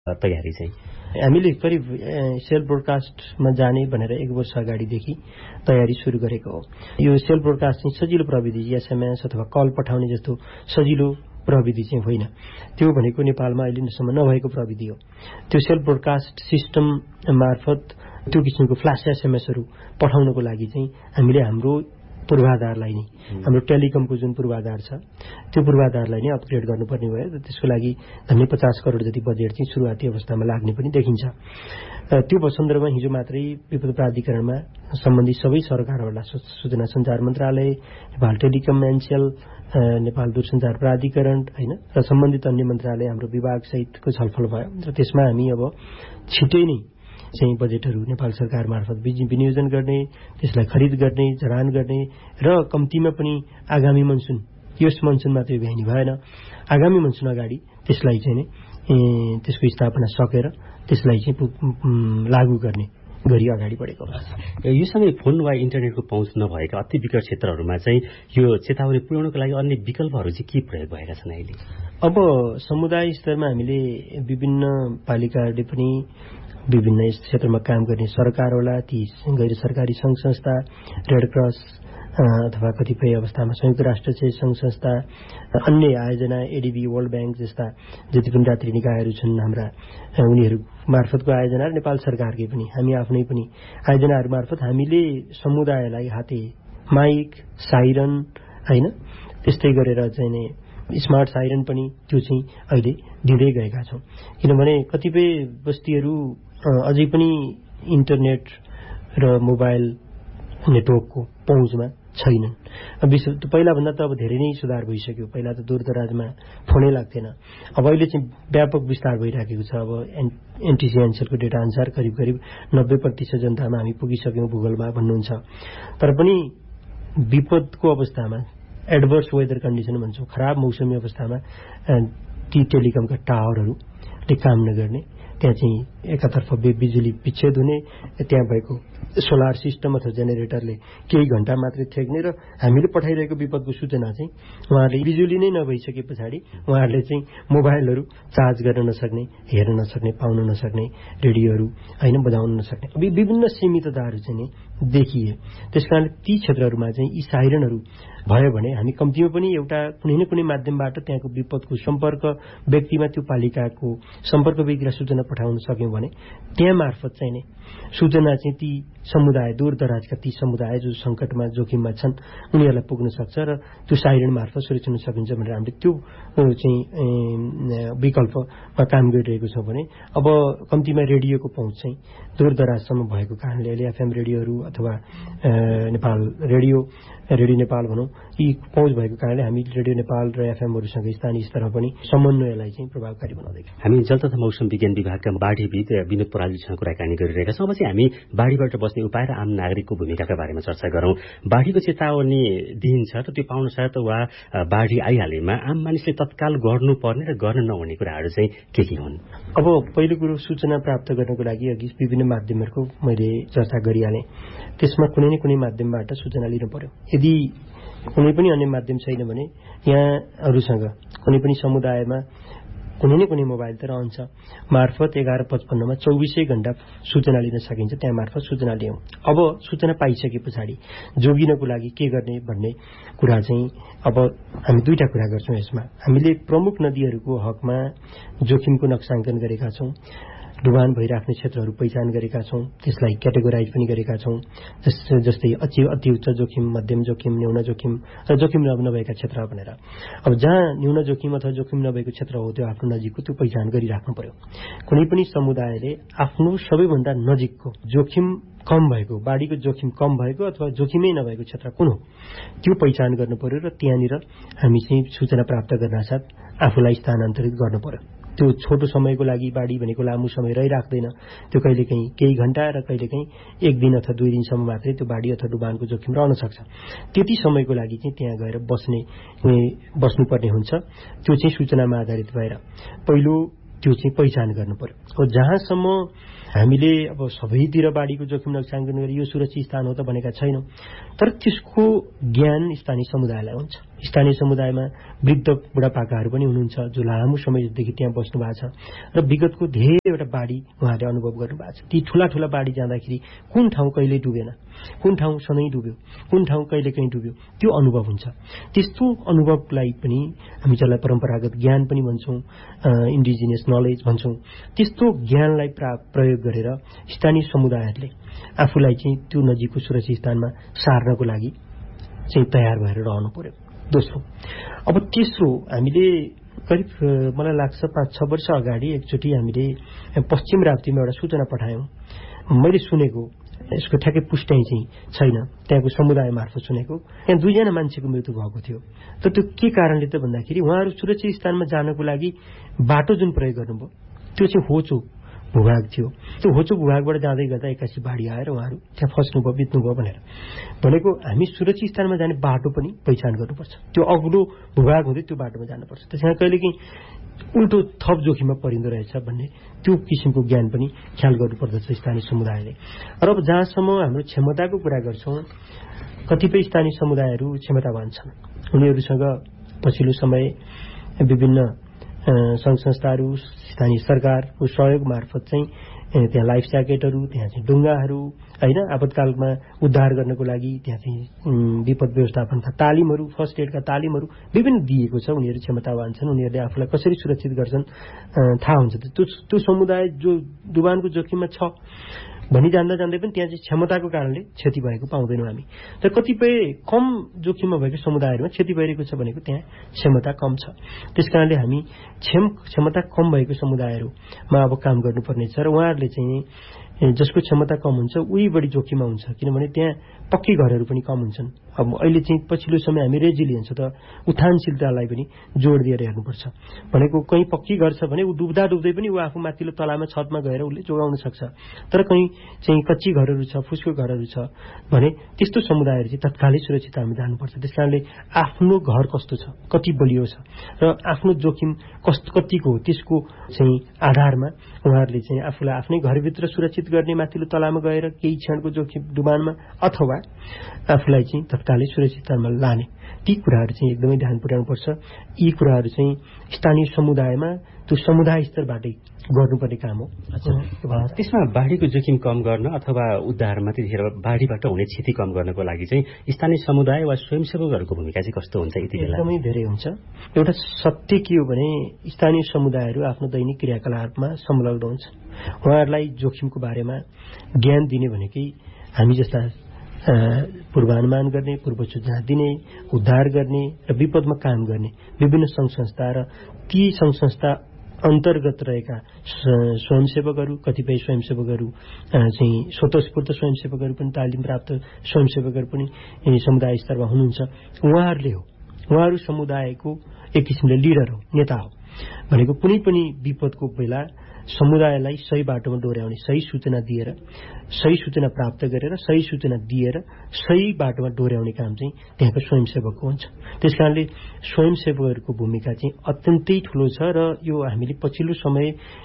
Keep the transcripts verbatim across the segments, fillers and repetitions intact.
तयारी चाहिँ? हामीले करिब सेल ब्रोडकास्टमा जाने भनेर एक वर्ष अगाडिदेखि तयारी सुरु गरेको हो। यो सेल ब्रोडकास्ट चाहिँ सजिलो प्रविधि, एसएमएस अथवा कल पठाउने जस्तो सजिलो प्रविधि चाहिँ होइन। त्यो भनेको नेपालमा अहिलेसम्म नभएको प्रविधि हो। त्यो सेल ब्रोडकास्ट सिस्टम मार्फत त्यो किसिमको फ्ल्यास एसएमएसहरू पठाउनको लागि चाहिँ हामीले हाम्रो पूर्वाधारलाई नै, हाम्रो टेलिकमको जुन पूर्वाधार छ त्यो पूर्वाधारलाई नै अपग्रेड गर्नुपर्ने भयो। त्यसको लागि झन्डै पचास करोड जति बजेट चाहिँ सुरुवाती अवस्थामा लाग्ने पनि देखिन्छ। त्यो सन्दर्भमा हिजो मात्रै विपद प्राधिकरणमा सम्बन्धित सबै सरकारहरूलाई, सूचना सञ्चार मन्त्रालय, नेपाल टेलिकम एनसेल, नेपाल दूरसञ्चार प्राधिकरण होइन र सम्बन्धित अन्य मन्त्रालय, हाम्रो विभाग सहितको छलफल भयो र त्यसमा हामी अब छिटै नै चाहिँ बजेटहरू नेपाल सरकार मार्फत विनियोजन गर्ने, त्यसलाई खरिद गर्ने, जडान गर्ने र कम्तीमा पनि आगामी मनसुन, यस मनसुनमा त्यो भ्याइने भएन, आगामी मनसुन अगाडि त्यसलाई चाहिँ नै त्यसको स्थापना सकेर त्यसलाई चाहिँ लागू गर्ने गरी अगाडि बढेको अवस्था। यो समय फोन वा इन्टरनेटको पहुँच नभएका अति विकट क्षेत्रहरूमा चाहिँ यो चेतावनी पुर्याउनको लागि अन्य विकल्पहरू चाहिँ के प्रयोग भएका छन् अहिले? अब समुदाय स्तरमा हामीले विभिन्न पालिकाहरूले पनि, विभिन्न यस क्षेत्रमा काम गर्ने सरकार होला, ती गैर सरकारी सङ्घ संस्था, रेड क्रस अथवा कतिपय अवस्थामा संयुक्त राष्ट्र सङ्घ संस्था, अन्य आयोजना, एडिबी, वर्ल्ड ब्याङ्क जस्ता जति पनि रात्रि निकायहरू छन् हाम्रा, उनीहरू मार्फतको आयोजना र नेपाल सरकारकै पनि, हामी आफ्नै पनि आयोजनाहरू मार्फत हामीले समुदायलाई हाते माइक, साइरन होइन त्यस्तै गरेर चाहिँ नै स्मार्ट साइरन पनि त्यो चाहिँ अहिले दिँदै गएका छौँ। किनभने कतिपय बस्तीहरू अझै पनि इन्टरनेट र मोबाइल नेटवर्कको पहुँचमा छैनन्। विशेष पहिलाभन्दा त अब धेरै नै सुधार भइसक्यो। पहिला त दूरदराजमा फोनै लाग्थेन, अब अहिले चाहिँ व्यापक विस्तार भइराखेको छ। अब एनटिसी एनसेलको डेटा अनुसार करिब करिब नब्बे प्रतिशत जनतामा हामी पुगिसक्यौँ भूगोलमा भन्नुहुन्छ। तर पनि विपदको अवस्थामा, एडभर्स वेदर कन्डिसन भन्छौँ, खराब मौसमी अवस्थामा ती टेलिकमका टावरहरूले काम नगर्ने, त्यहाँ चाहिँ एकातर्फ बिजुली विच्छेद हुने, त्यहाँ भएको सोलर सिस्टम अथवा जेनेरेटरले केही घण्टा मात्रै थेक्ने र हामीले पठाइरहेको विपदको सूचना चाहिँ उहाँहरूले बिजुली नै नभइसके पछाडि उहाँहरूले चाहिँ मोबाइलहरू चार्ज गर्न नसक्ने, हेर्न नसक्ने, पाउन नसक्ने, रेडियोहरू होइन बजाउन नसक्ने विभिन्न सीमितताहरू चाहिँ नै देखिए। त्यसकारण ती क्षेत्रहरूमा चाहिँ यी साइरनहरू भयो भने हामी कम्तीमा पनि एउटा कुनै न कुनै माध्यमबाट त्यहाँको विपदको सम्पर्क व्यक्तिमा, त्यो पालिकाको सम्पर्क व्यक्तिलाई सूचना पठाउन सक्यौँ भने त्यहाँ मार्फत चाहिँ नै सूचना चाहिँ ती समुदाय, दूर दराजका ती समुदाय जो सङ्कटमा, जोखिममा छन् उनीहरूलाई पुग्न सक्छ र त्यो साइरन मार्फत सुरक्षित हुन सकिन्छ भनेर हामीले त्यो चाहिँ विकल्पमा काम गरिरहेको छौँ। भने अब कम्तीमा रेडियोको पहुँच चाहिँ दूर दराजसम्म भएको कारणले अहिले एफएम रेडियोहरू अथवा नेपाल रेडियो, रेडियो नेपाल भनौँ, यी पहुँच भएको कारणले हामी रेडियो नेपाल र एफएमहरूसँग स्थानीय स्तरमा पनि समन्वयलाई चाहिँ प्रभावकारी बनाउँदै छौँ। हामी जल तथा मौसम विज्ञान विभागका बाढीविद विनोद पराजुलीसँग कुराकानी गरिरहेका छौँ। अब चाहिँ हामी बाढीबाट बस्ने उपाय र आम नागरिकको भूमिकाका बारेमा चर्चा गरौँ। बाढीको चेतावनी दिइन्छ र त्यो पाउन साथ वा बाढी आइहालेमा आम मानिसले तत्काल गर्नुपर्ने र गर्न नहुने कुराहरू चाहिँ के के हुन्? अब पहिलो कुरो सूचना प्राप्त गर्नको लागि अघि विभिन्न माध्यमहरूको मैले चर्चा गरिहालेँ। त्यसमा कुनै न कुनै माध्यमबाट सूचना लिनु पर्यो। यदि कुनै पनि अन्य माध्यम छैन भने यहाँहरूसँग कुनै पनि समुदायमा कुनै न कुनै मोबाइल त रहन्छ, मार्फत एघार पचपन्नमा चौबिसै घण्टा सूचना लिन सकिन्छ। त्यहाँ मार्फत सूचना लियौँ। अब सूचना पाइसके पछाडि जोगिनको लागि के गर्ने भन्ने कुरा चाहिँ अब हामी दुईटा कुरा गर्छौँ यसमा। हामीले प्रमुख नदीहरूको हकमा जोखिमको नक्साङ्कन गरेका छौँ, डुबान भइराख्ने क्षेत्रहरू पहिचान गरेका छौँ, त्यसलाई क्याटेगोराइज पनि गरेका छौँ। जस्तै अति अति उच्च जोखिम, मध्यम जोखिम, न्यून जोखिम र जोखिम नभएका क्षेत्र भनेर। अब जहाँ न्यून जोखिम अथवा जोखिम नभएको क्षेत्र हो त्यो आफ्नो नजिकको त्यो पहिचान गरिराख्नु पर्यो। कुनै पनि समुदायले आफ्नो सबैभन्दा नजिकको जोखिम कम भएको, बाढीको जोखिम कम भएको अथवा जोखिमै नभएको क्षेत्र कुन हो त्यो पहिचान गर्नु पर्यो र त्यहाँनिर हामी चाहिँ सूचना प्राप्त गर्न साथ आफूलाई स्थानान्तरित गर्नु पर्यो। त्यो छोटो समयको लागि बाढी भनेको लामो समय रहिराख्दैन। त्यो कहिलेकाहीँ केही घण्टा र कहिलेकाहीँ एक दिन अथवा दुई दिनसम्म मात्रै त्यो बाढी अथवा डुबानको जोखिम रहन सक्छ। त्यति समयको लागि चाहिँ त्यहाँ गएर बस्ने बस्नुपर्ने हुन्छ। त्यो चाहिँ सूचनामा आधारित भएर पहिलो त्यो चाहिँ पहिचान गर्नु पर्यो। अब जहाँसम्म हामीले अब सबैतिर बाढीको जोखिम नक्साङ्कन गरी यो सुरक्षित स्थान हो त भनेका छैनौँ, तर त्यसको ज्ञान स्थानीय समुदायलाई हुन्छ। स्थानीय समुदायमा वृद्ध बुढापाकाहरू पनि हुनुहुन्छ जो लामो समयदेखि त्यहाँ बस्नु भएको छ र विगतको धेरैवटा बाढी उहाँहरूले अनुभव गर्नु भएको छ। ती ठूला ठूला बाढी जाँदाखेरि कुन ठाउँ कहिले डुबेन, कुन ठाउँ सधैँ डुब्यो, कुन ठाउँ कहिले कहीँ डुब्यो, त्यो अनुभव हुन्छ। त्यस्तो अनुभवलाई पनि हामी जसलाई परम्परागत ज्ञान पनि भन्छौँ, इन्डिजिनियस नलेज भन्छौँ, त्यस्तो ज्ञानलाई प्रयोग गरेर स्थानीय समुदायहरूले आफूलाई चाहिँ त्यो नजिकको सुरक्षित स्थानमा सार्नको लागि चाहिँ तयार भएर रहनु पर्यो। दोस्रो, अब तेस्रो, हामीले करिब मलाई लाग्छ पाँच छ वर्ष अगाडि एकचोटि हामीले पश्चिम राप्तीमा एउटा सूचना पठायौँ। मैले सुनेको, यसको ठ्याक्कै पुष्टाइ चाहिँ छैन, त्यहाँको समुदाय मार्फत सुनेको, त्यहाँ दुईजना मान्छेको मृत्यु भएको थियो। तर त्यो के कारणले त भन्दाखेरि उहाँहरू सुरक्षित स्थानमा जानको लागि बाटो जुन प्रयोग गर्नुभयो त्यो चाहिँ होचो भूभाग थियो। त्यो होचो भूभागबाट जाँदै गर्दा एक्कासी बाढी आएर उहाँहरू त्यहाँ फस्नुभयो, बित्नुभयो भनेर भनेको हामी सुरक्षित स्थानमा जाने बाटो पनि पहिचान गर्नुपर्छ। त्यो अग्लो भूभाग हुँदै त्यो बाटोमा जानुपर्छ। त्यसमा कहिलेकाहीँ उल्टो थप जोखिममा परिँदो रहेछ भन्ने त्यो किसिमको ज्ञान पनि ख्याल गर्नुपर्दछ स्थानीय समुदायले। र अब जहाँसम्म हाम्रो क्षमताको कुरा गर्छौँ, कतिपय स्थानीय समुदायहरू क्षमतावान छन्। उनीहरूसँग पछिल्लो समय विभिन्न सङ्घ संस्थाहरू, स्थानीय सरकारको सहयोग मार्फत चाहिँ त्यहाँ लाइफ ज्याकेटहरू, त्यहाँ चाहिँ डुङ्गाहरू होइन, आपतकालमा उद्धार गर्नको लागि त्यहाँ चाहिँ विपद व्यवस्थापनका तालिमहरू, फर्स्ट एडका तालिमहरू विभिन्न दिएको छ। उनीहरू क्षमतावान छन्, उनीहरूले आफूलाई कसरी सुरक्षित गर्छन् थाहा हुन्छ। त्यो त्यो समुदाय जो डुबानको जोखिममा छ भनी जान्दा जान्दै पनि त्यहाँ चाहिँ क्षमताको कारणले क्षति भएको पाउँदैनौँ हामी। तर कतिपय कम जोखिममा भएको समुदायहरूमा क्षति भइरहेको छ भनेको त्यहाँ क्षमता कम छ। त्यस कारणले हामी क्षम क्षमता कम भएको समुदायहरूमा अब काम गर्नुपर्ने छ र उहाँहरूले चाहिँ जसको क्षमता कम हुन्छ उही बढी जोखिममा हुन्छ, किनभने त्यहाँ पक्की घरहरू पनि कम हुन्छन्। अब अहिले चाहिँ पछिल्लो समय हामी रेजिलियन्स अथवा उत्थानशीलतालाई पनि जोड दिएर हेर्नुपर्छ। भनेको कहीँ पक्की घर छ भने ऊ डुब्दा डुब्दै पनि ऊ आफू माथिल्लो तलामा छतमा गएर उसले जोगाउन सक्छ। तर कहीँ चाहिँ कच्ची घरहरू छ, फुस्को घरहरू छ भने त्यस्तो समुदायहरू चाहिँ तत्कालै सुरक्षित हामी जानुपर्छ। त्यस कारणले आफ्नो घर कस्तो छ, कति बलियो छ र आफ्नो जोखिम कस्तो कतिको हो त्यसको चाहिँ आधारमा उहाँहरूले चाहिँ आफूलाई आफ्नै घरभित्र सुरक्षित गर्ने माथिल्लो तलामा गएर केही क्षणको जोखिम डुबानमा अथवा आफूलाई चाहिँ तत्कालै सुरक्षित स्थानमा लाने ती कुराहरू चाहिँ एकदमै ध्यान पुर्याउनुपर्छ। यी कुराहरू चाहिँ स्थानीय समुदायमा त्यो समुदाय स्तरबाटै गर्नुपर्ने काम हो। त्यसमा बाढीको जोखिम कम गर्न अथवा उद्धारमा त्यतिखेर बाढीबाट हुने क्षति कम गर्नको लागि चाहिँ स्थानीय समुदाय वा स्वयंसेवकहरूको भूमिका चाहिँ कस्तो हुन्छ? यति बेला एकदमै धेरै हुन्छ। एउटा सत्य के हो भने स्थानीय समुदायहरू आफ्नो दैनिक क्रियाकलापमा संलग्न हुन्छ। उहाँहरूलाई जोखिमको बारेमा ज्ञान दिने भनेकै हामी जस्ता पूर्वानुमान गर्ने, पूर्व सूचना दिने, उद्धार गर्ने र विपदमा काम गर्ने विभिन्न सङ्घ संस्था र ती सङ्घ संस्था अन्तर्गत रहेका स्वयंसेवकहरू, कतिपय स्वयंसेवकहरू चाहिँ स्वतस्फूर्त स्वयंसेवकहरू पनि, तालिम प्राप्त स्वयंसेवकहरू पनि समुदाय स्तरमा हुनुहुन्छ। उहाँहरूले हो, उहाँहरू समुदायको एक किसिमले लिडर हो, नेता हो। भनेको कुनै पनि विपदको बेला समुदायलाई सही बाटोमा डोर्याउने, सही सूचना दिएर, सही सूचना प्राप्त गरेर, सही सूचना दिएर सही बाटोमा डोर्याउने काम चाहिँ त्यहाँको स्वयंसेवकको हुन्छ। त्यस कारणले स्वयंसेवकहरूको भूमिका चाहिँ अत्यन्तै ठुलो छ र यो हामीले पछिल्लो समय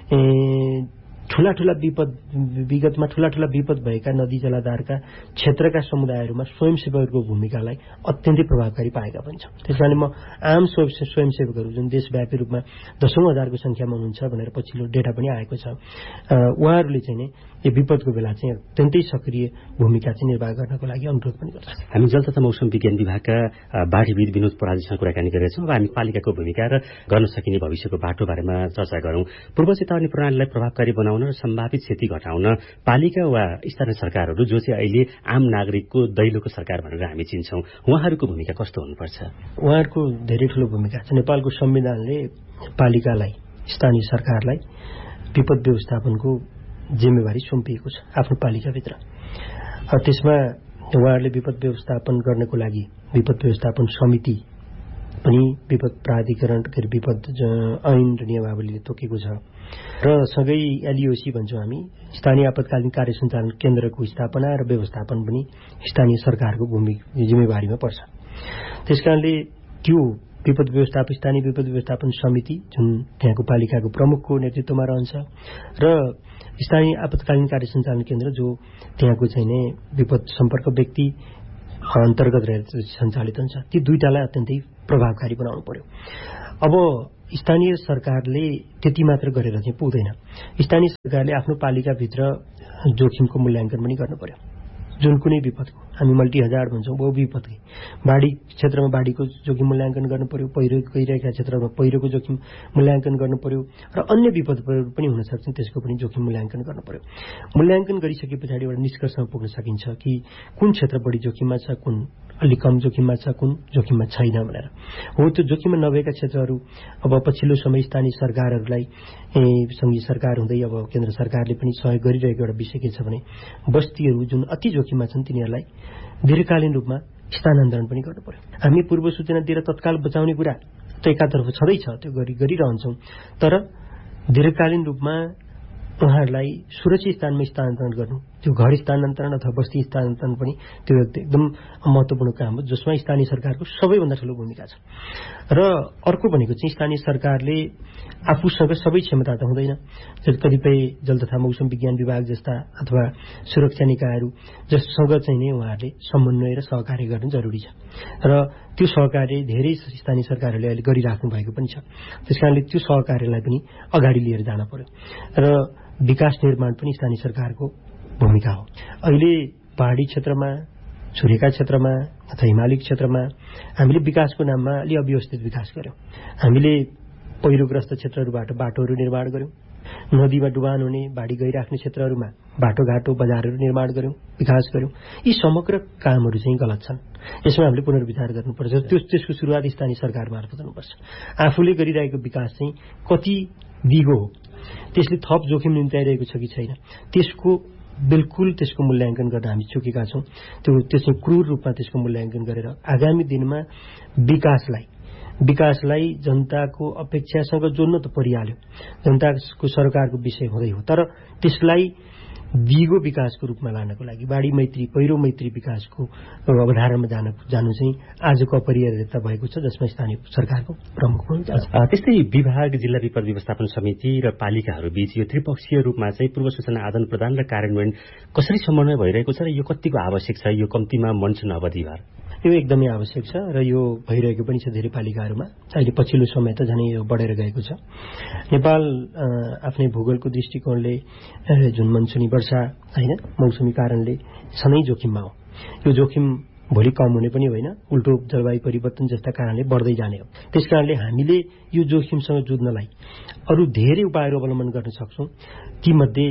ठूला ठूला विपद विगतमा ठूला ठूला विपद भएका नदी जलाधारका क्षेत्रका समुदायहरूमा स्वयंसेवकहरूको भूमिकालाई अत्यन्तै प्रभावकारी पाएका पनि छौँ। त्यस कारणले म आम स्वयंसेवकहरू जुन देशव्यापी रूपमा दशौं हजारको संख्यामा हुनुहुन्छ भनेर पछिल्लो डेटा पनि आएको छ, उहाँहरूले चाहिँ नै यो विपदको बेला चाहिँ अत्यन्तै सक्रिय भूमिका चाहिँ निर्वाह गर्नको लागि अनुरोध पनि गर्छ। हामी जल तथा मौसम विज्ञान विभागका बाढीविद विनोद पराजुसँग कुराकानी गरेका छौँ। अब हामी पालिकाको भूमिका र गर्न सकिने भविष्यको बाटो बारेमा चर्चा गरौँ। पूर्व चेतावनी प्रणालीलाई प्रभावकारी बनाउन र सम्भावित क्षति घटाउन पालिका वा स्थानीय सरकारहरू जो चाहिँ अहिले आम नागरिकको दैलोको सरकार भनेर हामी चिन्छौँ, उहाँहरूको भूमिका कस्तो हुनुपर्छ? उहाँहरूको धेरै ठूलो भूमिका छ। नेपालको संविधानले पालिकालाई, स्थानीय सरकारलाई विपद व्यवस्थापनको जिम्मेवारी सुम्पिएको छ आफ्नो पालिकाभित्र। त्यसमा उहाँहरूले विपद व्यवस्थापन गर्नको लागि विपद व्यवस्थापन समिति पनि विपद प्राधिकरण के अरे विपद ऐन र नियमावलीले तोकेको छ र सँगै एलईओसी भन्छौँ हामी, स्थानीय आपतकालीन कार्य सञ्चालन केन्द्रको स्थापना र व्यवस्थापन पनि स्थानीय सरकारको भूमि जिम्मेवारीमा पर्छ। त्यसकारणले त्यो विपद व्यवस्थापन स्थानीय विपद व्यवस्थापन समिति जुन त्यहाँको पालिकाको प्रमुखको नेतृत्वमा रहन्छ र स्थानीय आपतकालीन कार्य सञ्चालन केन्द्र जो त्यहाँको चाहिँ नै विपद सम्पर्क व्यक्ति अन्तर्गत रहेर सञ्चालित हुन्छ, ती दुईटालाई अत्यन्तै प्रभावकारी बनाउनु पर्यो। अब स्थानीय सरकारले त्यति मात्र गरेर चाहिँ पुग्दैन। स्थानीय सरकारले आफ्नो पालिकाभित्र जोखिमको मूल्याङ्कन पनि गर्नु पर्यो। जुन कुनै विपदको हामी मल्टी हजार्ड भन्छौँ, बहु विपदकै बाढी क्षेत्रमा बाढीको जोखिम मूल्याङ्कन गर्नु पर्यो, पहिरो गइरहेका क्षेत्रमा पहिरोको जोखिम मूल्याङ्कन गर्नु पर्यो र अन्य विपदहरू पनि हुन सक्छन्, त्यसको पनि जोखिम मूल्याङ्कन गर्नु पर्यो। मूल्याङ्कन गरिसके पछाडि एउटा निष्कर्षमा पुग्न सकिन्छ कि कुन क्षेत्र बढी जोखिममा छ, कुन अलिक कम जोखिममा छ, कुन जोखिममा छैन भनेर। हो, त्यो जोखिममा नभएका क्षेत्रहरू अब पछिल्लो समय स्थानीय सरकारहरूलाई सङ्घीय सरकार हुँदै अब केन्द्र सरकारले पनि सहयोग गरिरहेको एउटा विषय के छ भने बस्तीहरू जुन अति जोखिममा छन् तिनीहरूलाई दीर्घकालीन रूपमा स्थानान्तरण पनि गर्नु पर्यो। हामी पूर्व सूचना दिएर तत्काल बचाउने कुरा त एकातर्फ छँदैछ, त्यो गरी गरिरहन्छौँ, तर दीर्घकालीन रूपमा उहाँहरूलाई सुरक्षित स्थानमा स्थानान्तरण गर्नु, त्यो घर स्थानान्तरण अथवा बस्ती स्थानान्तरण पनि त्यो एकदम महत्त्वपूर्ण काम हो, जसमा स्थानीय सरकारको सबैभन्दा ठुलो भूमिका छ। र अर्को भनेको चाहिँ स्थानीय सरकारले आफूसँग सबै क्षमता त हुँदैन, कतिपय जल तथा मौसम विज्ञान विभाग जस्ता अथवा सुरक्षा निकायहरू जससँग चाहिँ नै उहाँहरूले समन्वय र सहकार्य गर्नु जरुरी छ र त्यो सहकार्य धेरै स्थानीय सरकारहरूले अहिले गरिराख्नु भएको पनि छ। त्यसकारणले त्यो सहकार्यलाई पनि अगाडि लिएर जान पर्यो र विकास निर्माण पनि स्थानीय सरकारको भूमिका हो। अहिले पहाडी क्षेत्रमा, छुरेका क्षेत्रमा अथवा हिमाली क्षेत्रमा हामीले विकासको नाममा अलि अव्यवस्थित विकास गर्यौँ। हामीले पहिरोग्रस्त क्षेत्रहरूबाट बाटोहरू निर्माण गर्यौँ, नदीमा डुबान हुने बाढी गइराख्ने क्षेत्रहरूमा बाटोघाटो बजारहरू निर्माण गर्यौँ, विकास गर्यौँ। यी समग्र कामहरू चाहिँ गलत छन्, यसमा हामीले पुनर्विचार गर्नुपर्छ। त्यो त्यसको सुरुवात स्थानीय सरकार मार्फत हुनुपर्छ। आफूले गरिरहेको विकास चाहिँ कति दिगो हो, त्यसले थप जोखिम निम्त्याइरहेको छ कि छैन, त्यसको बिल्कुल त्यसको मूल्याङ्कन गर्न हामी चुकेका छौँ। त्यो त्यो चाहिँ क्रूर रूपमा त्यसको मूल्याङ्कन गरेर आगामी दिनमा विकासलाई विकासलाई जनताको अपेक्षासँग जोड्न त परिहाल्यो, जनताको सरकारको विषय हुँदै हो, तर त्यसलाई दिगो विकासको रूपमा लानको लागि बाढी मैत्री पहिरो मैत्री विकासको अवधारणामा जान जानु चाहिँ आजको अपरिहार्यता भएको छ, जसमा स्थानीय सरकारको प्रमुख भूमिका छ। त्यस्तै विभाग, जिल्ला विपद व्यवस्थापन समिति र पालिकाहरू बीच यो त्रिपक्षीय रूपमा चाहिँ पूर्व सूचना आदान प्रदान र कार्यान्वयन कसरी समन्वय भइरहेको छ र यो कतिको आवश्यक छ? यो कम्तीमा मनसुन अवधिभर यो एकदमै आवश्यक छ र यो भइरहेको पनि छ धेरै पालिकाहरूमा। अहिले पछिल्लो समय त झनै यो बढेर गएको छ। नेपाल आफ्नै भूगोलको दृष्टिकोणले जुन मनसुनी वर्षा होइन मौसमी कारणले सधैँ जोखिममा हो। यो जोखिम भोलि कम हुने पनि होइन, उल्टो जलवायु परिवर्तन जस्ता कारणले बढ्दै जाने हो। त्यसकारणले हामीले यो जोखिमसँग जुझ्नलाई अरू धेरै उपायहरू अवलम्बन गर्न सक्छौँ। तीमध्ये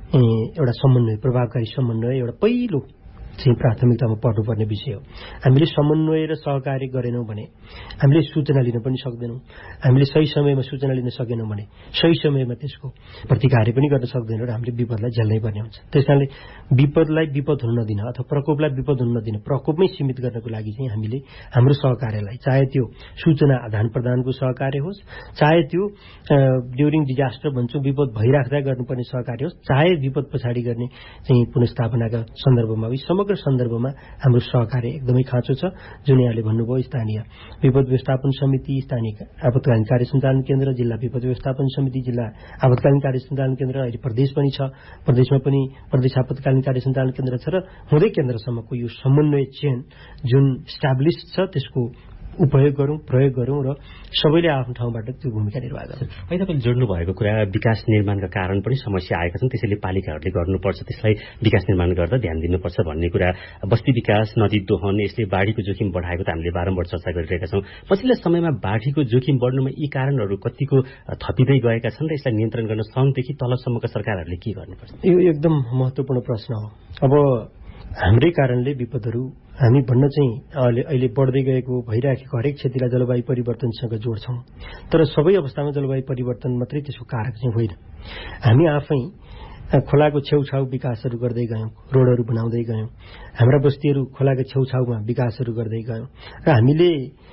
एउटा समन्वय, प्रभावकारी समन्वय एउटा पहिलो चाहिँ प्राथमिकतामा पर्नुपर्ने विषय हो। हामीले समन्वय र सहकार्य गरेनौँ भने हामीले सूचना लिन पनि सक्दैनौँ। हामीले सही समयमा सूचना लिन सकेनौँ भने सही समयमा त्यसको प्रतिकार पनि गर्न सक्दैनौँ र हामीले विपदलाई झेल्नै पर्ने हुन्छ। त्यसकारणले विपदलाई विपद हुन नदिन अथवा प्रकोपलाई विपद हुन नदिन, प्रकोपमै सीमित गर्नको लागि चाहिँ हामीले हाम्रो सहकार्यलाई, चाहे त्यो सूचना आदान प्रदानको सहकार्य होस्, चाहे त्यो ड्युरिङ डिजास्टर भन्छौँ विपद भइराख्दा गर्नुपर्ने सहकार्य होस्, चाहे विपद पछाडि गर्ने चाहिँ पुनर्स्थापनाका सन्दर्भमा समग्र सन्दर्भमा हाम्रो सहकार्य एकदमै खाँचो छ। जुन यहाँले भन्नुभयो स्थानीय विपद व्यवस्थापन समिति, स्थानीय आपतकालीन कार्य सञ्चालन केन्द्र, जिल्ला विपद व्यवस्थापन समिति, जिल्ला आपतकालीन कार्य सञ्चालन केन्द्र, अहिले प्रदेश पनि छ, प्रदेशमा पनि प्रदेश आपतकालीन कार्य सञ्चालन केन्द्र छ र हुँदै केन्द्रसम्मको यो समन्वय चेन जुन स्टाब्लिस छ त्यसको उपयोग गरौँ, प्रयोग गरौँ र सबैले आफ्नो ठाउँबाट त्यो भूमिका निर्वाह गर्छ। अहिले तपाईँले जोड्नु भएको कुरा विकास निर्माणका कारण पनि समस्या आएका छन्, त्यसैले पालिकाहरूले गर्नुपर्छ, त्यसलाई विकास निर्माण गर्दा ध्यान दिनुपर्छ भन्ने कुरा। बस्ती विकास, नदी दोहन, यसले बाढीको जोखिम बढाएको त हामीले बारम्बार चर्चा गरिरहेका छौँ। पछिल्लो समयमा बाढीको जोखिम बढ्नुमा यी कारणहरू कतिको थपिँदै गएका छन् र यसलाई नियन्त्रण गर्न सङ्घदेखि तलसम्मका सरकारहरूले के गर्नुपर्छ? यो एकदम महत्त्वपूर्ण प्रश्न हो। अब हाम्रै कारणले विपदहरू हामी भन्न चाहिँ अहिले अहिले बढ्दै गएको भइरहेको हरेक क्षेत्रलाई जलवायु परिवर्तनसँग जोड्छौँ, तर सबै अवस्थामा जलवायु परिवर्तन मात्रै त्यसको कारक चाहिँ होइन। हामी आफै खोलाको छेउछाउ विकासहरू गर्दै गयौँ, रोडहरू बनाउँदै गयौँ, हाम्रा बस्तीहरू खोलाको छेउछाउमा विकासहरू गर्दै गयौँ र हामीले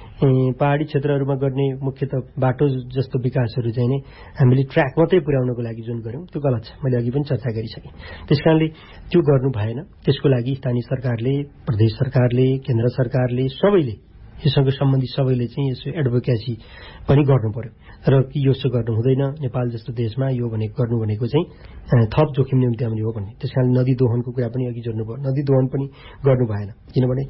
पहाडी क्षेत्रहरूमा गर्ने मुख्यत बाटो जस्तो विकासहरू चाहिँ नै हामीले ट्र्याक मात्रै पुर्याउनको लागि जुन गऱ्यौँ त्यो गलत छ। मैले अघि पनि चर्चा गरिसकेँ। त्यसकारणले त्यो गर्नु भएन। त्यसको लागि स्थानीय सरकारले, प्रदेश सरकारले, केन्द्र सरकारले, सबैले योसँग सम्बन्धित सबैले चाहिँ यसो एडभोकेसी पनि गर्नु पर्यो र यसो गर्नु हुँदैन नेपाल जस्तो देशमा, यो भनेको गर्नु भनेको चाहिँ थप जोखिम निम्त्याउने हो भन्ने। त्यस कारण नदी दोहनको कुरा पनि अघि जोड्नु भयो, नदी दोहन पनि गर्नु भएन, किनभने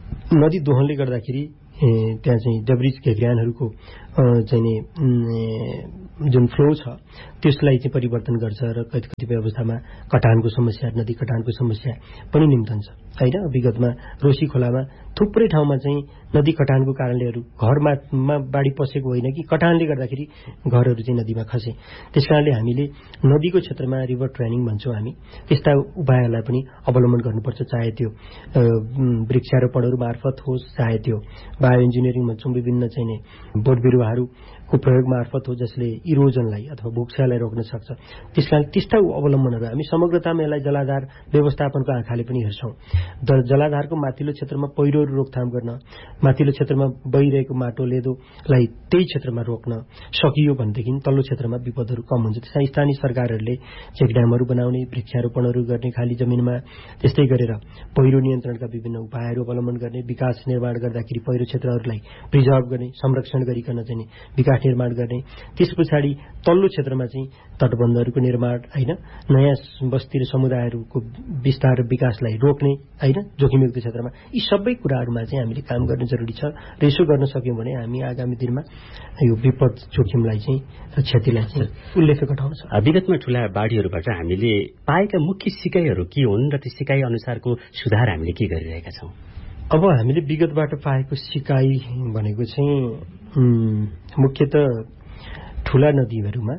नदी दोहनले गर्दाखेरि त्यहाँ चाहिँ डब्रिज घेग्रानहरूको चाहिँ नि जुन फ्लो छ त्यसलाई चाहिँ परिवर्तन गर्छ र कति कतिपय अवस्थामा कटानको समस्या नदी कटानको समस्या पनि निम्तन्छ हैन। विगतमा रोशी खोलामा थुप्रै ठाउँमा चाहिँ नदी कटानको कारणलेहरू घरमा बाढी पसेको होइन कि कटानले गर्दाखेरि घरहरू चाहिँ नदीमा खसे। त्यसकारणले हामीले नदीको क्षेत्रमा रिभर ट्रेनिङ भन्छौँ हामी, त्यस्ता उपायहरूलाई पनि अवलम्बन गर्नुपर्छ, चाहे त्यो वृक्षारोपणहरू मार्फत होस्, चाहे त्यो बायो इन्जिनियरिङ भन्छौँ विभिन्न चाहिँ बोट बिरुवाहरूको प्रयोग मार्फत हो जसले इरोजनलाई अथवा भूक्षयलाई रोक्न सक्छ। त्यसकारण त्यस्ता अवलम्बनहरू हामी समग्रतामा यसलाई जलाधार व्यवस्थापनको आँखाले पनि हेर्छौँ। जलाधारको माथिल्लो क्षेत्रमा पहिरोहरू रोकथाम गर्न, माथिल्लो क्षेत्रमा बहिरहेको माटो लेदोलाई त्यही क्षेत्रमा रोक्न सकियो भनेदेखि तल्लो क्षेत्रमा विपदहरू कम हुन्छ। त्यसमा स्थानीय सरकारहरूले चेक ड्यामहरू बनाउने, वृक्षारोपणहरू गर्ने खाली जमिनमा, त्यस्तै गरेर पहिरो नियन्त्रणका विभिन्न उपायहरू अवलम्बन गर्ने, विकास निर्माण गर्दाखेरि पहिरो क्षेत्रहरूलाई प्रिजर्भ गर्ने, संरक्षण गरिकन चाहिँ विकास निर्माण गर्ने। त्यस पछाडि तल्लो क्षेत्रमा चाहिँ तटबन्धहरूको निर्माण हैन, नयाँ बस्ती र समुदायहरूको विस्तार र विकासलाई रोक्ने हैन, जोखिमयुक्त क्षेत्रमा, यी सबै कुराहरूमा चाहिँ हामीले काम गर्न जरुरी छ। र यसो गर्न सक्यौँ भने हामी आगामी दिनमा यो विपद जोखिमलाई चाहिँ र क्षतिलाई चाहिँ उल्लेख्य घटाउन सक्छौँ। विगतमा ठूला बाढीहरूबाट हामीले पाएका मुख्य सिकाइहरू के हुन् र ती सिकाइ अनुसारको सुधार हामीले के गरिरहेका छौँ? अब हामीले विगतबाट पाएको सिकाइ भनेको चाहिँ मुख्यत ठूला नदीहरूमा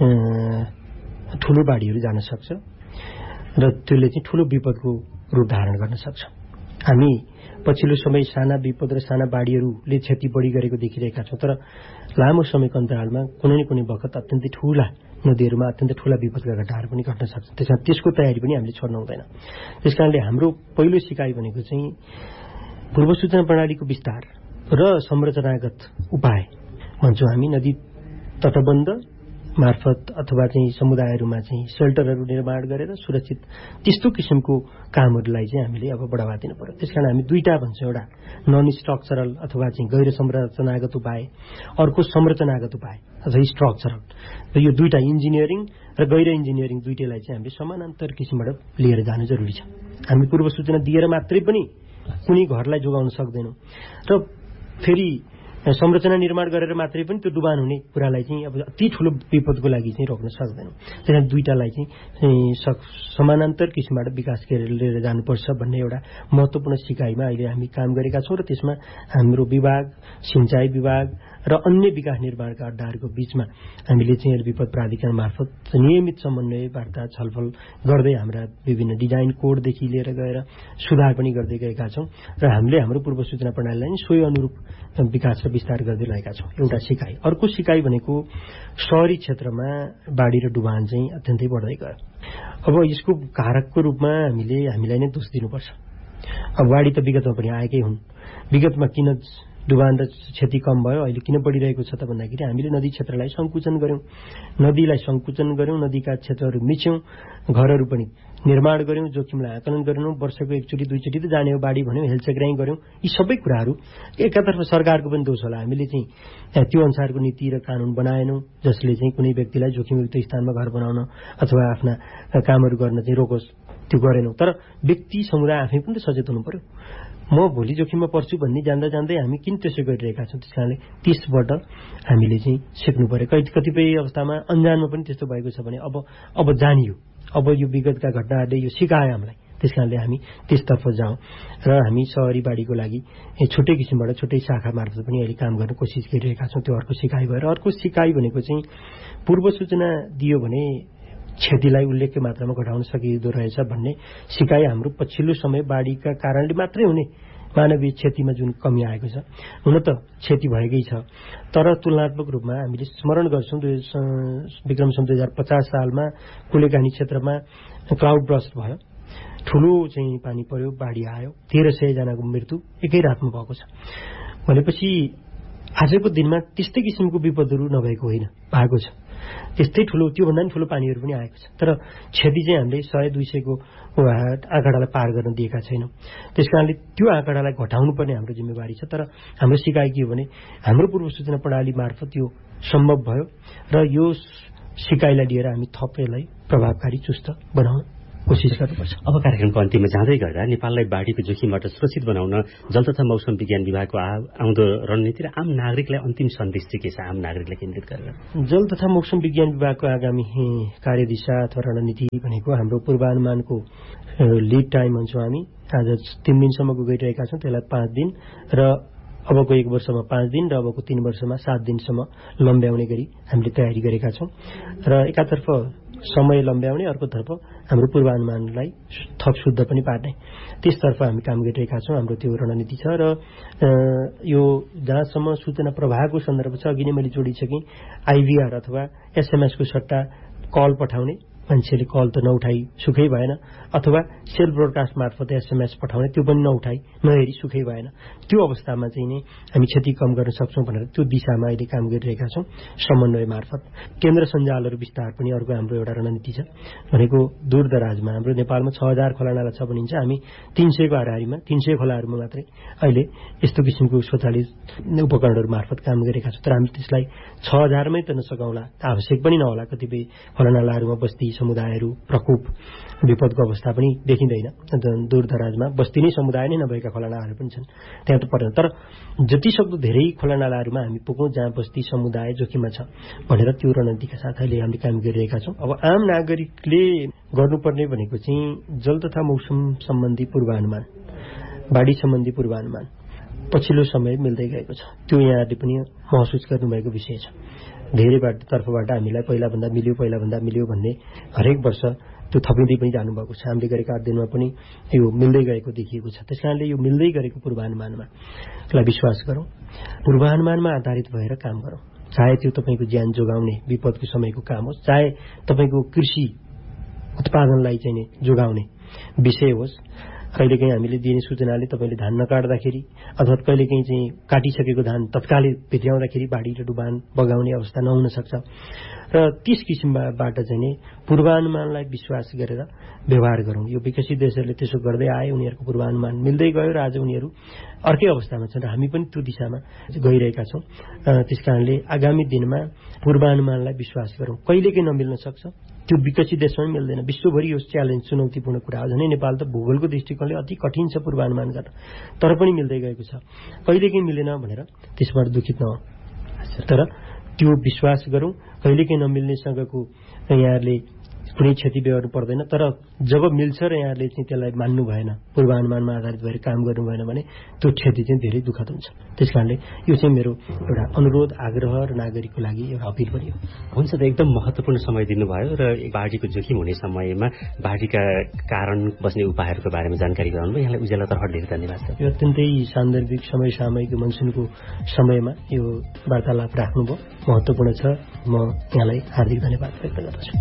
ठूलो बाढीहरू जान सक्छ र त्यसले चाहिँ ठूलो विपदको रूप धारण गर्न सक्छ। हामी पछिल्लो समय साना विपद र साना बाढीहरूले क्षति बढी गरेको देखिरहेका छौँ, तर लामो समयको अन्तरालमा कुनै न कुनै बखत अत्यन्तै ठूला नदीहरूमा अत्यन्तै ठूला विपदका घटनाहरू पनि घट्न सक्छन्। त्यसमा त्यसको तयारी पनि हामीले छोड्नु हुँदैन। त्यसकारणले हाम्रो पहिलो सिकाइ भनेको चाहिँ पूर्व सूचना प्रणालीको विस्तार र संरचनागत उपाय भन्छौँ हामी। नदी तटबन्ध मार्फत अथवा चाहिँ समुदायहरूमा चाहिँ सेल्टरहरू निर्माण गरेर सुरक्षित त्यस्तो किसिमको कामहरूलाई चाहिँ हामीले अब बढावा दिनु पर्यो। त्यसकारण हामी दुईटा भन्छौँ, एउटा नन स्ट्रक्चरल अथवा चाहिँ गैर संरचनागत उपाय, अर्को संरचनागत उपाय अथवा स्ट्रक्चरल। र यो दुईटा इन्जिनियरिङ र गैर इन्जिनियरिङ दुईटैलाई चाहिँ हामीले समानान्तर किसिमबाट लिएर जानु जरुरी छ। हामी पूर्व सूचना दिएर मात्रै पनि कुनै घरलाई जोगाउन सक्दैनौँ र फेरि संरचना निर्माण गरेर मात्रै पनि त्यो डुबान हुने कुरालाई चाहिँ अब अति ठुलो विपदको लागि चाहिँ रोक्न सक्दैनौँ। त्यसैले दुईटालाई चाहिँ समानान्तर किसिमबाट विकास लिएर जानुपर्छ भन्ने एउटा महत्त्वपूर्ण सिकाइमा अहिले हामी काम गरेका छौँ र त्यसमा हाम्रो विभाग, सिंचाई विभाग र अन्य विकास निर्माणका अड्डाहरूको बीचमा हामीले चाहिँ विपद प्राधिकरण मार्फत नियमित समन्वय वार्ता छलफल गर्दै हाम्रा विभिन्न डिजाइन कोडदेखि लिएर गएर सुधार पनि गर्दै गएका छौँ र हामीले हाम्रो पूर्व सूचना प्रणालीलाई सोही अनुरूप विकास र विस्तार गर्दै रहेका छौँ। एउटा सिकाइ। अर्को सिकाइ भनेको शहरी क्षेत्रमा बाढी र डुबान चाहिँ अत्यन्तै बढ्दै गयो। अब यसको कारकको रूपमा हामीले हामीलाई नै दोष दिनुपर्छ। अब बाढी त विगतमा पनि आएकै हुन्। विगतमा किन डुबान र क्षति कम भयो, अहिले किन बढिरहेको छ त भन्दाखेरि हामीले नदी क्षेत्रलाई संकुचन गर्यौं, नदीलाई संकुचन गर्यौं, नदीका क्षेत्रहरू मिच्यौं, घरहरू पनि निर्माण गर्यौं, जोखिमलाई आकलन गर्यौं, वर्षको एकचोटि दुईचोटि त जाने हो बाढी भन्यौं, हेलचक्राइ गर्यौं। यी सबै कुराहरू एकातर्फ सरकारको पनि दोष होला। हामीले चाहिँ त्यो अनुसारको नीति र कानून बनाएनौं जसले चाहिँ कुनै व्यक्तिलाई जोखिमयुक्त स्थानमा घर बनाउन अथवा आफ्ना कामहरू गर्न चाहिँ रोकोस्, त्यो गरेनौं। तर व्यक्ति समुदाय आफै पनि त सचेत हुनु पर्यो। म भोलि जोखिममा पर्छु भन्ने जान्दा जान्दै हामी किन त्यसो गरिरहेका छौँ? त्यसकारणले त्यसबाट हामीले चाहिँ सिक्नु पर्यो। कतिपय अवस्थामा अन्जानमा पनि त्यस्तो भएको छ भने अब अब जानियो, अब यो विगतका घटनाहरूले यो सिकायो हामीलाई, त्यसकारणले हामी त्यसतर्फ जाउँ र हामी सहरी बाढीको लागि छुट्टै किसिमबाट छुट्टै शाखा मार्फत पनि अहिले काम गर्न कोसिस गरिरहेका छौँ। त्यो अर्को सिकाइ भएर अर्को सिकाइ भनेको चाहिँ पूर्व सूचना दियो भने क्षतिलाई उल्लेख्य मात्रामा घटाउन सकिँदो रहेछ भन्ने सिकाइ हाम्रो पछिल्लो समय बाढीका कारणले मात्रै हुने मानवीय क्षतिमा जुन कमी आएको छ। हुन त क्षति भएकै छ, तर तुलनात्मक रूपमा हामीले स्मरण गर्छौँ विक्रम सन् दुई हजार पचास सालमा कुलेकानी क्षेत्रमा क्लाउड बर्स्ट भयो, ठुलो चाहिँ पानी पर्यो, बाढी आयो, तेह्र सय जनाको मृत्यु एकै रातमा भएको छ भनेपछि आजको दिनमा त्यस्तै किसिमको विपदहरू नभएको होइन, भएको छ। त्यस्तै ठुलो, त्योभन्दा पनि ठुलो पानीहरू पनि आएको छ, तर क्षति चाहिँ हामीले सय दुई सयको आँकडालाई पार गर्न दिएका छैनौँ। त्यसकारणले त्यो आँकडालाई घटाउनु पर्ने हाम्रो जिम्मेवारी छ। तर हाम्रो सिकाइ के हो भने हाम्रो पूर्व सूचना प्रणाली मार्फत यो सम्भव भयो र यो सिकाइलाई लिएर हामी थप यसलाई प्रभावकारी चुस्त बनाउँ। कोसिस गर्नुपर्छ। अब कार्यक्रमको अन्तिममा जाँदै गर्दा नेपाललाई बाढीको जोखिमबाट सुरक्षित बनाउन जल तथा मौसम विज्ञान विभागको आउँदो रणनीति र आम नागरिकलाई अन्तिम सन्देश चाहिँ के छ आम नागरिकलाई केन्द्रित गरेर? जल तथा मौसम विज्ञान विभागको आगामी कार्यदिशा अथवा रणनीति भनेको हाम्रो पूर्वानुमानको लिड टाइम भन्छौँ हामी। आज तीन दिनसम्मको गइरहेका छौँ, त्यसलाई पाँच दिन र अबको एक वर्षमा पाँच दिन र अबको तीन वर्षमा सात दिनसम्म लम्ब्याउने गरी हामीले तयारी गरेका छौँ र एकातर्फ समय लम्ब्याउने, अर्कोतर्फ हाम्रो पूर्वानुमानलाई थप शुद्ध पनि पार्ने, त्यसतर्फ हामी काम गरिरहेका छौँ। हाम्रो त्यो रणनीति छ र यो जहाँसम्म सूचना प्रवाहको सन्दर्भ छ, अघि नै मैले जोडिसकेँ, आइभीआर अथवा एसएमएसको सट्टा कल पठाउने, मान्छेले कल त नउठाई सुखै भएन, अथवा सेल ब्रोडकास्ट मार्फत एसएमएस पठाउने, त्यो पनि नउठाई नहेरी सुखै भएन। त्यो अवस्थामा चाहिँ नि हामी क्षति कम गर्न सक्छौँ भनेर त्यो दिशामा अहिले काम गरिरहेका छौँ समन्वय मार्फत। केन्द्र सञ्जालहरू विस्तार पनि अर्को हाम्रो एउटा रणनीति छ भनेको दूरदराजमा हाम्रो नेपालमा छ हजार खोलानाला छ भनिन्छ, हामी तीन सयको हाराहारीमा तीन सय खोलाहरूमा मात्रै अहिले यस्तो किसिमको स्वचालित उपकरणहरू मार्फत काम गरेका छौँ। तर हामी त्यसलाई छ हजारमै त नसकाउँला, आवश्यक पनि नहोला। कतिपय खोलानालाहरूमा बस्ती समुदायहरू प्रकोप विपदको अवस्था पनि देखिँदैन। दूरदराजमा बस्ती नै समुदाय नै नभएका खोलानालाहरू पनि छन्, त्यहाँ त पर्दैन। तर जतिसक्दो धेरै खोलानालाहरूमा हामी पुगौँ जहाँ बस्ती समुदाय जोखिममा छ भनेर त्यो रणनीतिका साथ अहिले हामीले काम गरिरहेका छौँ। अब आम नागरिकले गर्नुपर्ने भनेको चाहिँ जल तथा मौसम सम्बन्धी पूर्वानुमान, बाढी सम्बन्धी पूर्वानुमान पछिल्लो समय मिल्दै गएको छ। त्यो यहाँहरूले पनि महसुस गर्नुभएको विषय छ। धेरै तर्फबाट हामीलाई पहिलाभन्दा मिल्यो पहिलाभन्दा मिल्यो भन्ने हरेक वर्ष त्यो थपिँदै पनि जानुभएको छ। हामीले गरेका अध्ययनमा पनि यो मिल्दै गएको देखिएको छ। त्यस कारणले यो मिल्दै गरेको पूर्वानुमानमा लाई विश्वास गरौँ, पूर्वानुमानमा आधारित भएर काम गरौँ। चाहे त्यो तपाईँको ज्यान जोगाउने विपदको समयको काम होस्, चाहे तपाईँको कृषि उत्पादनलाई चाहिँ नि जोगाउने विषय होस्। कहिलेकाहीँ हामीले दिने सूचनाले तपाईँले धान नकाट्दाखेरि अथवा कहिलेकाहीँ चाहिँ काटिसकेको धान तत्कालै भित्र्याउँदाखेरि बाढी र डुबान बगाउने अवस्था नहुन सक्छ र त्यस किसिमबाट चाहिँ नि पूर्वानुमानलाई विश्वास गरेर व्यवहार गरौँ। यो विकसित देशहरूले त्यसो गर्दै आए, उनीहरूको पूर्वानुमान मिल्दै गयो र आज उनीहरू अर्कै अवस्थामा छन् र हामी पनि त्यो दिशामा गइरहेका छौँ। त्यसकारणले आगामी दिनमा पूर्वानुमानलाई विश्वास गरौँ। कहिलेकाहीँ नमिल्न सक्छ, त्यो विकसित देशमा पनि मिल्दैन। विश्वभरि यो च्यालेन्ज चुनौतीपूर्ण कुरा हो। झनै नेपाल त भूगोलको दृष्टिकोणले अति कठिन छ पूर्वानुमान गर्न, तर पनि मिल्दै गएको छ। कहिलेकाहीँ मिलेन भनेर त्यसबाट दुखित नहौँ, तर त्यो विश्वास गरौँ। कहिलेकाहीँ नमिल्नेसँगको यहाँहरूले कुनै क्षति बेहोर्नु पर्दैन, तर जब मिल्छ र यहाँहरूले चाहिँ त्यसलाई मान्नु भएन, पूर्वानुमानमा आधारित भएर काम गर्नु भएन भने त्यो क्षति चाहिँ धेरै दुःखद हुन्छ। त्यसकारणले यो चाहिँ मेरो एउटा अनुरोध, आग्रह र नागरिकको लागि एउटा अपिल पनि हो। हुन्छ त, एकदम महत्त्वपूर्ण समय दिनुभयो र बाढीको जोखिम हुने समयमा बाढीका कारण बस्ने उपायहरूको बारेमा जानकारी गराउनु भयो। यहाँलाई उज्यालो तर्फबाट धेरै धन्यवाद छ। यो अत्यन्तै सान्दर्भिक समय सामयिक मनसुनको समयमा यो वार्तालाप राख्नुभयो, महत्त्वपूर्ण छ। म यहाँलाई हार्दिक धन्यवाद व्यक्त गर्दछु।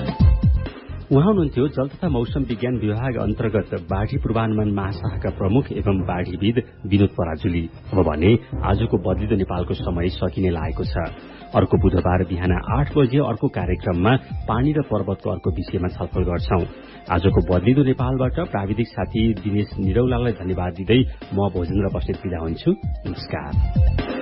उहाँ हुनुहुन्थ्यो जल तथा मौसम विज्ञान विभाग अन्तर्गत बाढी पूर्वानुमान महाशाखाका प्रमुख एवं बाढीविद विनोद पराजुली। अब भने आजको बदलिदो नेपालको समय सकिने लागेको छ। अर्को बुधबार बिहान आठ बजे अर्को कार्यक्रममा पानी र पर्वतको अर्को विषयमा छलफल गर्छौं। आजको बदलिदो नेपालबाट प्राविधिक साथी दिनेश निरौलालाई धन्यवाद दिँदै म भोजेन्द्र बस्नेत बिदा हुन्छु। नमस्कार।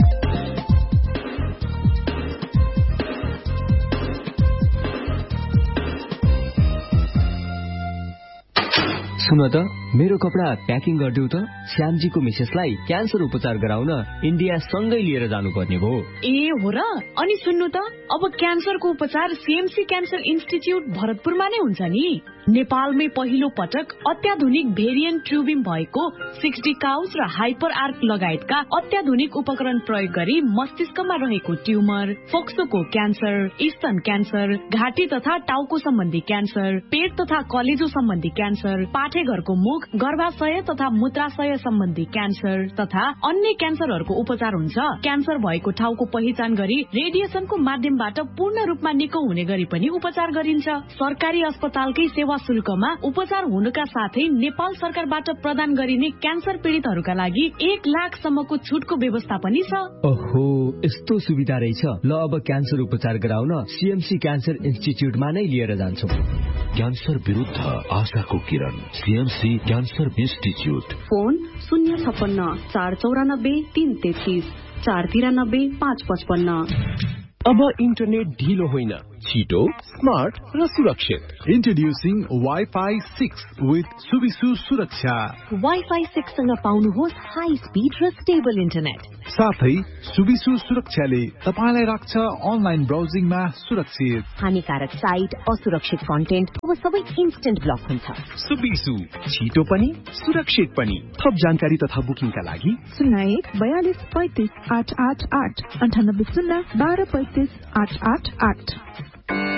सुन त, मेरो कपडा प्याकिङ गरिदेऊ त। श्यामजीको मिसेसलाई क्यान्सर उपचार गराउन इन्डिया सँगै लिएर जानुपर्ने भयो। ए हो र? अनि सुन्नु त, अब क्यान्सरको उपचार सीएमसी क्यान्सर इन्स्टिच्युट भरतपुरमा नै हुन्छ नि। नेपालमै पहिलो पटक अत्याधुनिक भेरिएन्ट ट्युबिङ भएको सिक्सटी काउस र हाइपर आर्क लगायतका अत्याधुनिक उपकरण प्रयोग गरी मस्तिष्कमा रहेको ट्युमर, फोक्सोको क्यान्सर, स्तन क्यान्सर, घाँटी तथा टाउको सम्बन्धी क्यान्सर, पेट तथा कलेजो सम्बन्धी क्यान्सर, पाठेघरको मुख, गर्भाशय तथा मूत्राशय सम्बन्धी क्यान्सर तथा अन्य क्यान्सरहरूको उपचार हुन्छ। क्यान्सर भएको ठाउँको पहिचान गरी रेडिएसनको माध्यमबाट पूर्ण रूपमा निको हुने गरी पनि उपचार गरिन्छ। सरकारी अस्पतालकै सेवा शुल्कमा उपचार हुनुका साथै नेपाल सरकारबाट प्रदान गरिने क्यान्सर पीड़ितहरूका लागि एक लाखसम्मको छुटको व्यवस्था पनि छ। ओहो, यस्तो सुविधा रहेछ। ल, अब क्यान्सर उपचार गराउन सीएमसी क्यान्सर इन्स्टिच्युटमा नै लिएर जान्छौँ। क्यान्सर विरुद्ध आशाको किरण, सीएमसी क्यान्सर इन्स्टिच्युट। फोन शून्य छप्पन्न चार चौरानब्बे तीन तेत्तीस चार तिरानब्बे पाँच पचपन्न। अब इन्टरनेट ढिलो होइन, छिटो, स्मार्ट र सुरक्षित। Introducing Wi-Fi six with Subisu सुरक्षा। वाइफाई सिक्स सँग पाउनुहोस् हाई स्पिड र स्टेबल इन्टरनेट। साथै सुबिसु सुरक्षाले तपाईलाई राख्छ अनलाइन ब्राउजिङमा सुरक्षित। हानिकारक साइट, असुरक्षित कन्टेन्ट अब सबै इन्स्टेन्ट ब्लक हुन्छ। सुबिसु छिटो पनि सुरक्षित पनि। थप जानकारी तथा बुकिङका लागि शून्य एक बयालिस पैंतिस आठ आठ आठ अन्ठानब्बे शून्य बाह्र पैंतिस आठ आठ आठ।